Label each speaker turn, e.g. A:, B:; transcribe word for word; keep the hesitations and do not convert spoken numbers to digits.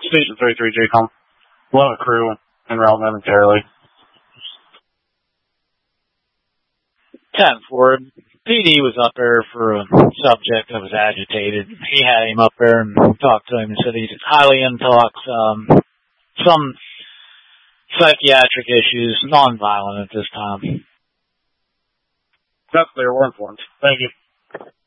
A: Station thirty-three, J COM. Love a crew and route momentarily.
B: ten four. P D was up there for a subject that was agitated. He had him up there and talked to him and said he's highly intox, um, some psychiatric issues, non-violent at this time.
A: That's clear. We're informed. Thank you.